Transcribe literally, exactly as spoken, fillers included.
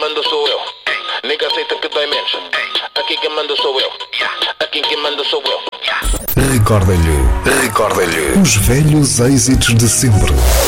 manda sou eu. Nigga aceita que dói menos. Aqui quem manda sou eu. Aqui quem manda sou eu. Recorda-lhe, recorda-lhe os velhos êxitos de sempre.